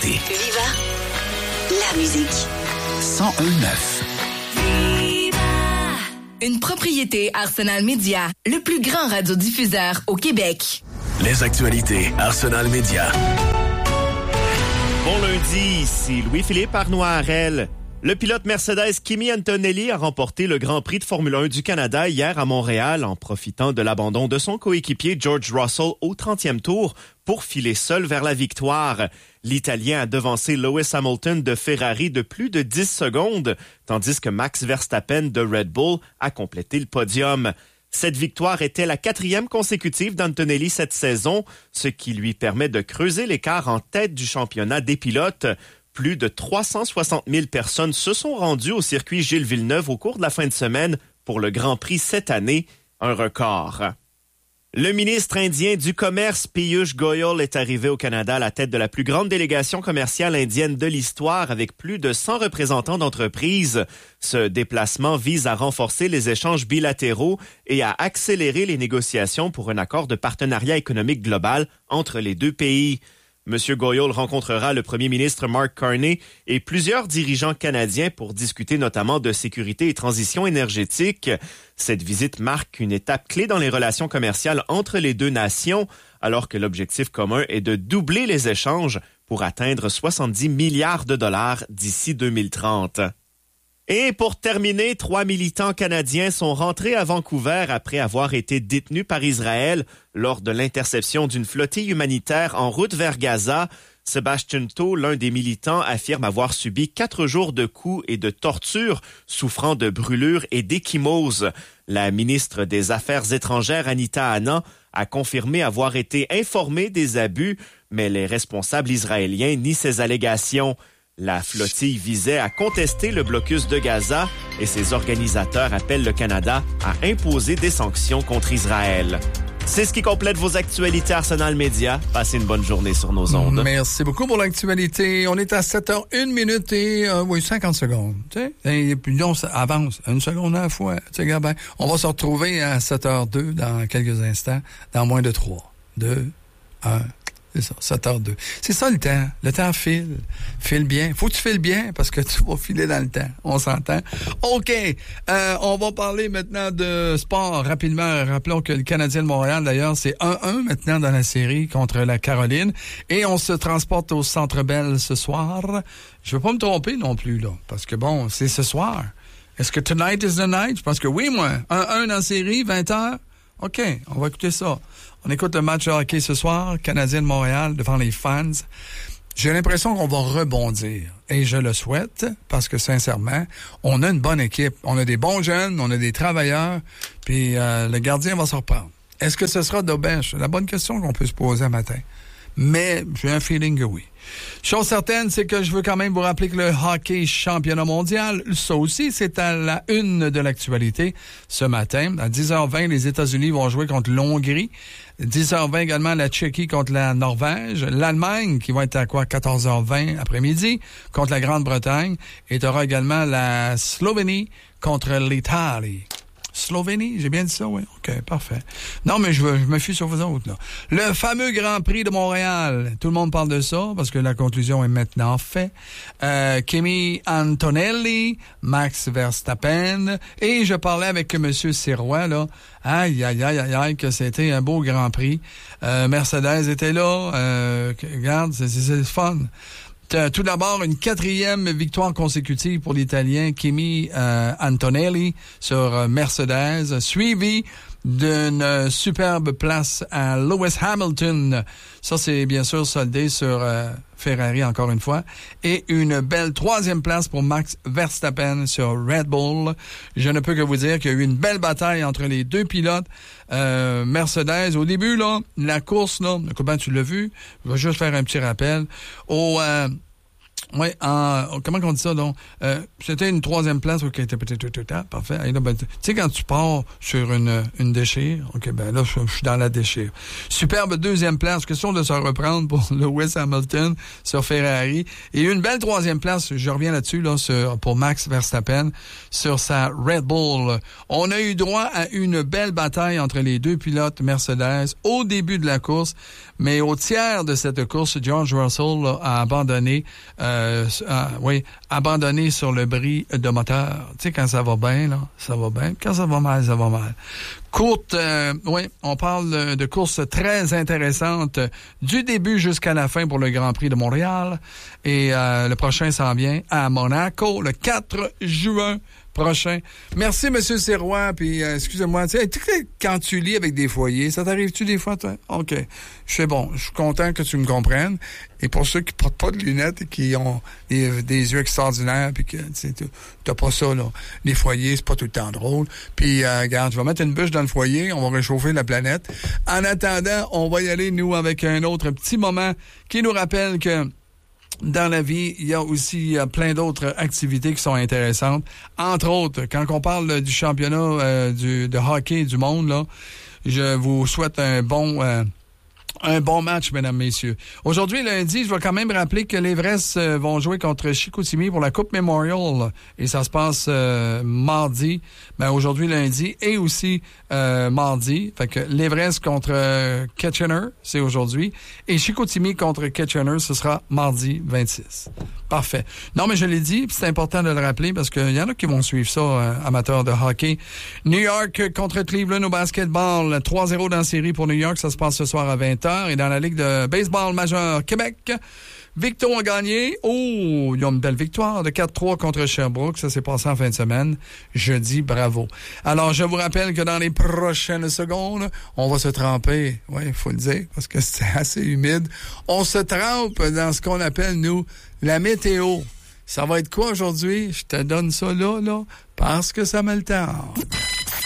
écoutez Viva la musique. 101.9. Une propriété Arsenal Média, le plus grand radiodiffuseur au Québec. Les actualités Arsenal Média. Bon lundi, ici Louis-Philippe Arnois-Harel. Le pilote Mercedes Kimi Antonelli a remporté le Grand Prix de Formule 1 du Canada hier à Montréal en profitant de l'abandon de son coéquipier George Russell au 30e tour pour filer seul vers la victoire. L'Italien a devancé Lewis Hamilton de Ferrari de plus de 10 secondes, tandis que Max Verstappen de Red Bull a complété le podium. Cette victoire était la 4e consécutive d'Antonelli cette saison, ce qui lui permet de creuser l'écart en tête du championnat des pilotes. Plus de 360 000 personnes se sont rendues au circuit Gilles Villeneuve au cours de la fin de semaine pour le Grand Prix cette année, un record. Le ministre indien du Commerce, Piyush Goyal, est arrivé au Canada à la tête de la plus grande délégation commerciale indienne de l'histoire avec plus de 100 représentants d'entreprises. Ce déplacement vise à renforcer les échanges bilatéraux et à accélérer les négociations pour un accord de partenariat économique global entre les deux pays. M. Goyal rencontrera le premier ministre Mark Carney et plusieurs dirigeants canadiens pour discuter notamment de sécurité et transition énergétique. Cette visite marque une étape clé dans les relations commerciales entre les deux nations, alors que l'objectif commun est de doubler les échanges pour atteindre 70 milliards de dollars d'ici 2030. Et pour terminer, 3 militants canadiens sont rentrés à Vancouver après avoir été détenus par Israël lors de l'interception d'une flottille humanitaire en route vers Gaza. Sébastien Tau, l'un des militants, affirme avoir subi 4 jours de coups et de tortures, souffrant de brûlures et d'échymose. La ministre des Affaires étrangères, Anita Anand, a confirmé avoir été informée des abus, mais les responsables israéliens nient ces allégations. La flottille visait à contester le blocus de Gaza et ses organisateurs appellent le Canada à imposer des sanctions contre Israël. C'est ce qui complète vos actualités Arsenal Média. Passez une bonne journée sur nos ondes. Merci beaucoup pour l'actualité. On est à 7h01 et 50 secondes. Tu sais? Et puis on avance une seconde à la fois. Tu sais, ben, on va se retrouver à 7h02 dans quelques instants, dans moins de 3, 2, 1... C'est ça, 7h02. C'est ça le temps. Le temps file. File bien. Faut que tu files bien parce que tu vas filer dans le temps. On s'entend. OK. On va parler maintenant de sport rapidement. Rappelons que le Canadien de Montréal, d'ailleurs, c'est 1-1 maintenant dans la série contre la Caroline. Et on se transporte au Centre Bell ce soir. Je veux pas me tromper non plus, là. Parce que bon, c'est ce soir. Est-ce que tonight is the night? Je pense que oui, moi. 1-1 dans la série, 20h. OK. On va écouter ça. On écoute le match de hockey ce soir, Canadien de Montréal, devant les fans. J'ai l'impression qu'on va rebondir. Et je le souhaite, parce que sincèrement, on a une bonne équipe. On a des bons jeunes, on a des travailleurs, puis le gardien va se reprendre. Est-ce que ce sera Dobèche? C'est la bonne question qu'on peut se poser un matin. Mais j'ai un feeling que oui. Chose certaine, c'est que je veux quand même vous rappeler que le hockey championnat mondial, ça aussi, c'est à la une de l'actualité ce matin. À 10h20, les États-Unis vont jouer contre l'Hongrie. 10h20 également, la Tchéquie contre la Norvège. L'Allemagne, qui va être à 14h20 après-midi, contre la Grande-Bretagne. Et tu auras également la Slovénie contre l'Italie. Slovénie, j'ai bien dit ça, oui. OK, parfait. Non, mais je me fie sur vous autres, là. Le fameux Grand Prix de Montréal. Tout le monde parle de ça parce que la conclusion est maintenant faite. Kimi Antonelli, Max Verstappen. Et je parlais avec M. Sirois, là. Aïe, que c'était un beau Grand Prix. Mercedes était là. Regarde, c'est fun. Tout d'abord, une 4e victoire consécutive pour l'Italien Kimi Antonelli sur Mercedes, suivi d'une superbe place à Lewis Hamilton. Ça, c'est bien sûr soldé sur Ferrari, encore une fois. Et une belle 3e place pour Max Verstappen sur Red Bull. Je ne peux que vous dire qu'il y a eu une belle bataille entre les deux pilotes. Mercedes, au début, là, la course, là, comment tu l'as vu? Je vais juste faire un petit rappel. Oui, comment on dit ça, donc? C'était une 3e place, OK, parfait. Et là, ben, tu sais, quand tu pars sur une déchire, OK, ben là, je suis dans la déchire. Superbe 2e place, question de se reprendre pour Lewis Hamilton sur Ferrari. Et une belle 3e place, je reviens là-dessus, là, pour Max Verstappen, sur sa Red Bull. On a eu droit à une belle bataille entre les deux pilotes Mercedes au début de la course, mais au tiers de cette course, George Russell là, a abandonné abandonné sur le bris de moteur. Tu sais, quand ça va bien, là, ça va bien. Quand ça va mal, ça va mal. Courte, on parle de course très intéressante du début jusqu'à la fin pour le Grand Prix de Montréal. Et le prochain s'en vient à Monaco, le 4 juin prochain. Merci, M. Sirois. Puis, excusez-moi, tu sais, quand tu lis avec des foyers, ça t'arrive-tu des fois, toi? OK. Je suis content que tu me comprennes. Et pour ceux qui portent pas de lunettes et qui ont des yeux extraordinaires, puis que, tu sais, t'as pas ça, là. Les foyers, c'est pas tout le temps drôle. Puis, regarde, je vais mettre une bûche dans le foyer, on va réchauffer la planète. En attendant, on va y aller, nous, avec un autre petit moment qui nous rappelle que dans la vie, il y a aussi plein d'autres activités qui sont intéressantes. Entre autres, quand on parle du championnat de hockey du monde, là, je vous souhaite un bon match, mesdames, messieurs. Aujourd'hui, lundi, je vais quand même rappeler que les Everest vont jouer contre Chicoutimi pour la Coupe Memorial. Et ça se passe mardi. Ben, aujourd'hui, lundi, et aussi mardi. Fait que l'Everest contre Kitchener, c'est aujourd'hui. Et Chicoutimi contre Kitchener, ce sera mardi 26. Parfait. Non, mais je l'ai dit, c'est important de le rappeler parce qu'il y en a qui vont suivre ça, amateurs de hockey. New York contre Cleveland au basketball. 3-0 dans la série pour New York. Ça se passe ce soir à 20h. Et dans la Ligue de baseball majeur Québec, Victo a gagné. Oh, ils ont une belle victoire de 4-3 contre Sherbrooke. Ça s'est passé en fin de semaine. Je dis bravo. Alors, je vous rappelle que dans les prochaines secondes, on va se tremper. Oui, il faut le dire, parce que c'est assez humide. On se trempe dans ce qu'on appelle, nous, la météo. Ça va être quoi aujourd'hui? Je te donne ça là, parce que ça me le tente.